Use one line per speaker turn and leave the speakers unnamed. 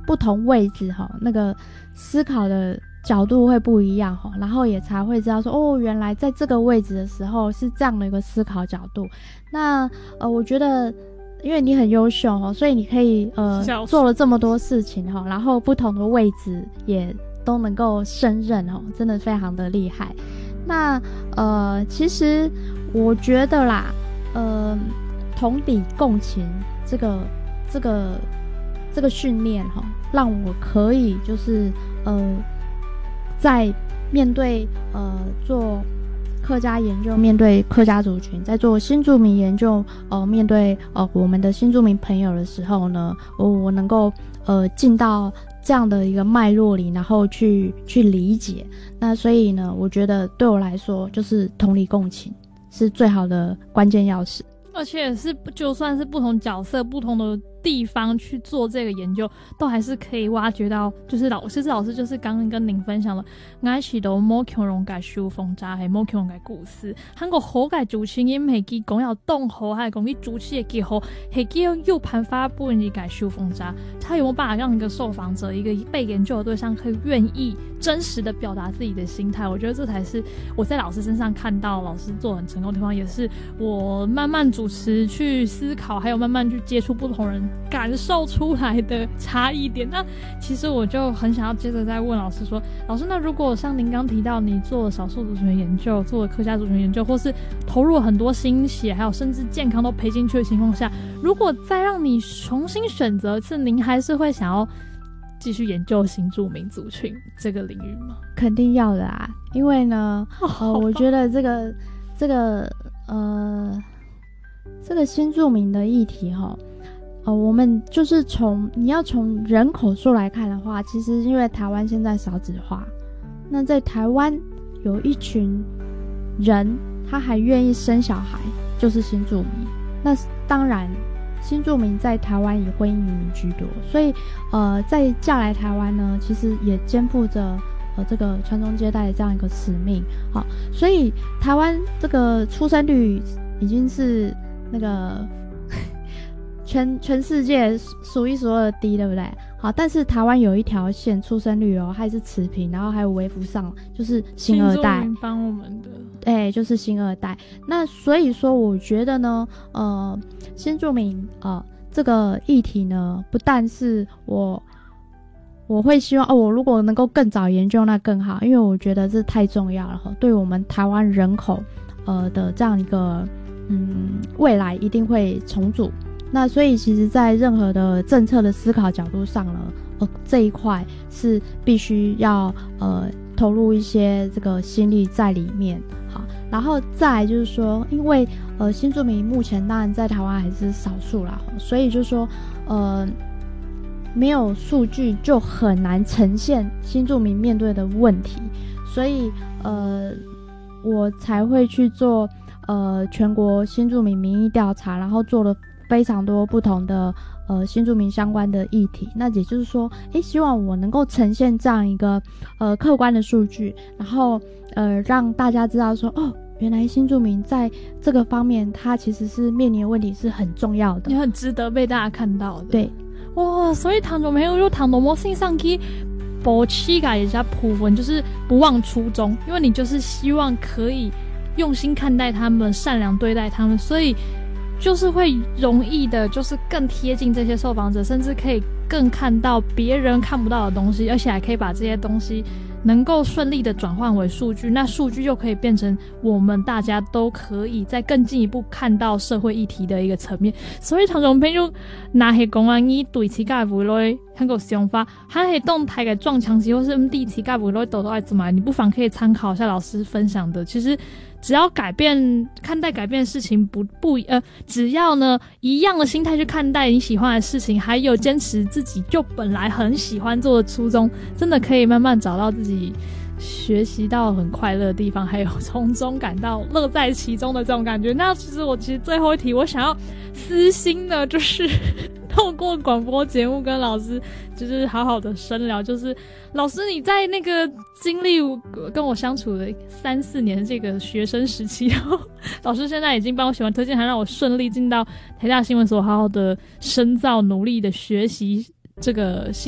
不同位置那个思考的角度会不一样然后也才会知道说原来在这个位置的时候是这样的一个思考角度。那我觉得因为你很优秀所以你可以做了这么多事情然后不同的位置也都能够胜任真的非常的厉害。那其实我觉得啦同理共情这个训练让我可以就是在面对做客家研究，面对客家族群，在做新住民研究面对我们的新住民朋友的时候呢，我能够进到这样的一个脉络里，然后去理解。那所以呢，我觉得对我来说就是同理共情是最好的关键钥匙。
而且是就算是不同角色不同的地方去做这个研究，都还是可以挖掘到就是老师就是刚刚跟您分享了我是都没强容改书风渣还没强容改故事韩国好改主持因係佢講有動好還係講佢主持嘅結合係佢有辦法不能改書風渣，他有沒有辦法讓一個受訪者一個被研究的對象可以願意真實的表達自己的心態。我覺得這才是我在老師身上看到老師做很成功的地方，也是我慢慢主持去思考還有慢慢去接觸不同人感受出來的差異點。那其實我就很想要接着再問老師說，老師那如果像您剛提到你做了少數族群研究，做了客家族群研究，或是投入了很多心血還有甚至健康都賠進去的情況下，如果再讓你重新選擇一次，您還是會想要繼續研究新住民族群這個領域嗎？
肯定要的啊，因為呢我覺得這個新住民的議題我們就是你要從人口數來看的話，其實因為台灣現在少子化，那在台灣有一群人他還願意生小孩，就是新住民。那當然新住民在台灣以婚姻移民居多，所以在嫁來台灣呢，其實也肩負着這個傳宗接代的這樣一個使命。好，所以台灣這個出生率已經是那個全世界數一數二低，對不對？好，但是台灣有一條線出生率還是持平，然後還有微幅上，就是新二代。新住民幫我們的，就是新二代。那所以說，我覺得呢，新住民這個議題呢，不但是我會希望我如果能夠更早研究那更好，因為我覺得這太重要了，對我們台灣人口的這樣一個未來一定會重組。那所以其實在任何的政策的思考角度上呢，這一塊是必須要投入一些這個心力在裡面。好，然後再來就是說，因為新住民目前當然在台灣還是少數啦，所以就是說沒有數據就很難呈現新住民面對的問題，所以我才會去做全國新住民民意調查，然後做了非常多不同的新住民相關的議題。那也就是說希望我能夠呈現這樣一個客觀的數據，然後讓大家知道說原來新住民在這個方面他其實是面臨的問題是很重要的，
也很值得被大家看到的。
對，
哇，所以唐總朋友就唐總模性上去保持個也是普文，就是不忘初衷，因為你就是希望可以用心看待他們，善良對待他們，所以就是會容易的就是更貼近這些受訪者，甚至可以更看到別人看不到的東西，而且還可以把這些東西能夠順利的轉換為數據，那數據又可以變成我們大家都可以再更進一步看到社會議題的一個層面。所以唐總朋友若係講你對自己的未來很有想法，還係動態的撞牆期，或是對自己的未來都愛怎麼，你不妨可以參考一下老師分享的。其實只要改變看待改變的事情只要呢一樣的心態去看待你喜歡的事情，還有堅持自己就本來很喜歡做的初衷，真的可以慢慢找到自己學習到很快樂的地方，還有從中感到樂在其中的這種感覺。那其實最後一題我想要私心的就是透過廣播節目跟老師就是好好的深聊，就是老師你在那個經歷跟我相處的3-4年這個學生時期，然後老師現在已經幫我寫完推薦函，讓我順利進到台大新聞所好好的深造努力的學習這個